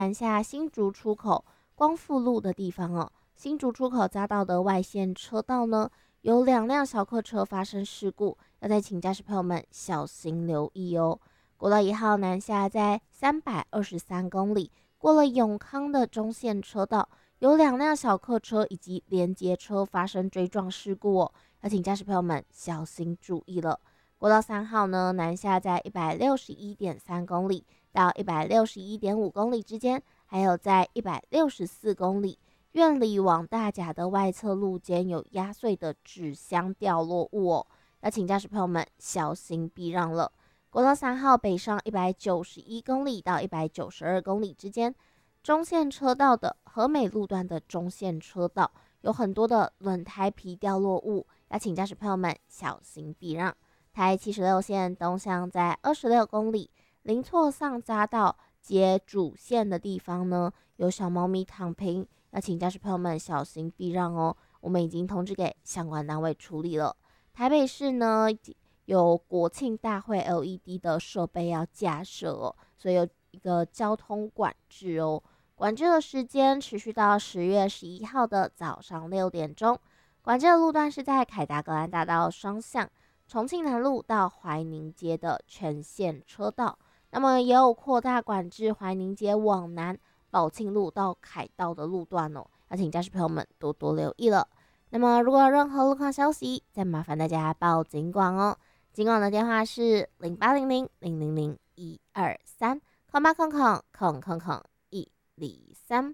南下新竹出口光复路的地方哦，新竹出口匝道的外线车道呢，有2辆小客车发生事故，要再请驾驶朋友们小心留意哦。国道1号南下在323公里，过了永康的中线车道，有2辆小客车以及连接车发生追撞事故哦，要请驾驶朋友们小心注意了。国道3号呢，南下在161.3公里到161.5公里之间，还有在164公里，苑里往大甲的外侧路肩有压碎的纸箱掉落物哦，要请驾驶朋友们小心避让了。国道3号北上191公里到192公里之间，中线车道的和美路段的中线车道有很多的轮胎皮掉落物，要请驾驶朋友们小心避让。台76线东向在26公里，林错上匝道接主线的地方呢，有小猫咪躺平，要请驾驶朋友们小心避让哦。我们已经通知给相关单位处理了。台北市呢，有国庆大会 LED 的设备要架设哦，所以有一个交通管制哦。管制的时间持续到10月11号的早上6点钟。管制的路段是在凯达格兰大道双向、重庆南路到怀宁街的全线车道。那么也有扩大管制怀宁街往南、宝庆路到凯道的路段哦，要请驾驶朋友们多多留意了。那么如果有任何路况消息，再麻烦大家报警广哦。警广的电话是0800-000-123，空八空空空空空123。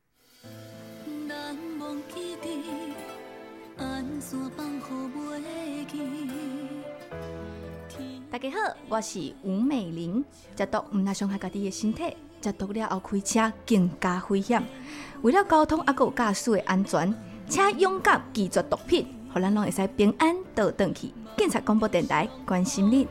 大家好，我是吴美玲。食毒唔来伤害家己的身体，食毒了后开车更加危险。为了交通还有驾驶的安全，请勇敢拒绝毒品，互咱拢会使平安倒转去。警察广播电台关心你。